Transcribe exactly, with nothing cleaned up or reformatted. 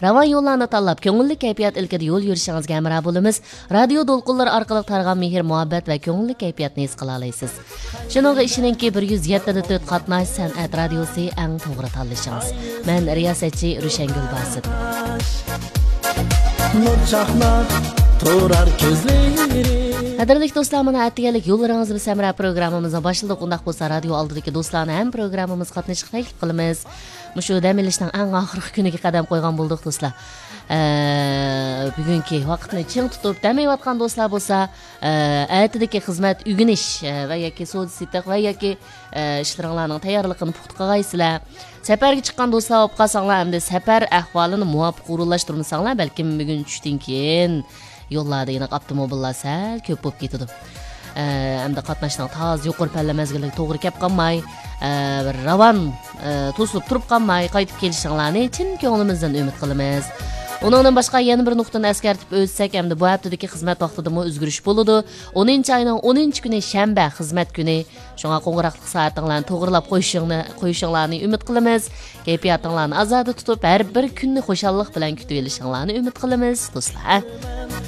Ravan yollarni tanlab, ko'ngilli kayfiyat ilkida yo'l yurishingizga hamroh bo'lamiz. Radio to'lqinlari orqali targ'an mehr, muhabbat va ko'ngilli kayfiyatni his qila olasiz. Shuningga ishoningki, bir yuz yetti nuqta to'rt qatnash san'at radiosi eng to'g'ri tanlashingiz. Men riyosatchi Rushan Gulbasit. Nur chaqnab turar ko'zlari. Qadrli do'stlar, mana atiyalik yo'llaringiz biz Samra programmamizni boshladik. Undaq bo'lsa, radio oldidagi do'stlarni ham programmamiz qatnashib taklif qilamiz. Mushu dam olishning eng oxirgi kuniga qadam qo'ygan bo'ldik do'stlar. Bugungi vaqtni ching tutib damayotgan do'stlar bo'lsa, atidagi xizmat ugunish va yoki so'zsitik va yoki ishlaringlarning tayyorligini puxta qilgaysizlar. Safarga chiqqan do'stlar olib qolsanglar, hamda safar ahvolini muvofiq o'rinlashtirmasanglar, balkim bugun tushdan keyin yo'llarda yana avtomobillar sal ko'p bo'lib ketadi. Hamda qatnashning toz yuqori palla mazgiliga to'g'ri kelib qolmay, bir ravan to'silib turib qolmay qaytib kelishinglarni chin ko'nglimizdan umid qilamiz. Onundan boshqa yana bir nuqtani eskartib o'tsak, hamda bu haftadagi xizmat vaqtida mo o'zgarish bo'ladi. o'ninchi oyning o'ninchi kuni shanba xizmat kuni. Shunga qo'ng'iroqlik soatinglarni to'g'rilab qo'yishingni qo'yishinglarni umid qilamiz. Kayfiyatinglarni azoda tutib, har bir kunni xushallik bilan kutib olishinglarni umid qilamiz, do'stlar.